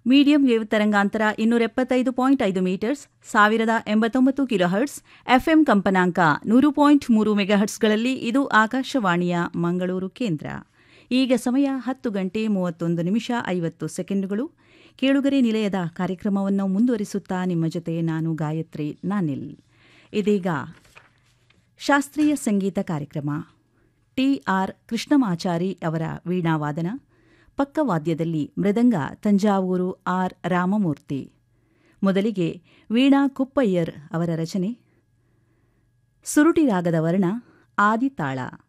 Medium wave ತರಂಗಾಂತರ 275.5 metres 1089 kilohertz FM ಕಂಪನಾಂಕ 100.3 ಮೆಗಾಹರ್ಟ್ಸ್ಗಳಲ್ಲಿ ಇದು ಆಕಾಶವಾಣಿಯ ಮಂಗಳೂರು ಕೇಂದ್ರ. ಈಗ ಸಮಯ 10:31:50 ಕೇಳುಗರೆ ನಿಲಯದ ಕಾರ್ಯಕ್ರಮವನ್ನು ಮುಂದುವರಿಸುತ್ತಾ ನಿಮ್ಮ ಜೊತೆ ನಾನು ಗಾಯತ್ರಿ ನಾನಿಲ್. ಇದೀಗ ಶಾಸ್ತ್ರೀಯ ಸಂಗೀತ ಕಾರ್ಯಕ್ರಮ. ಟಿ.ಆರ್. ಕೃಷ್ಣಮಾಚಾರಿ ಅವರ ವೀಣಾವಾದನ, ಪಕ್ಕವಾದ್ಯದಲ್ಲಿ ಮೃದಂಗ ತಂಜಾವೂರು ಆರ್. ರಾಮಮೂರ್ತಿ. ಮೊದಲಿಗೆ ವೀಣಾ ಕುಪ್ಪಯ್ಯರ್ ಅವರ ರಚನೆ, ಸುರುಟಿ ರಾಗದ ವರ್ಣ ಆದಿತಾಳ.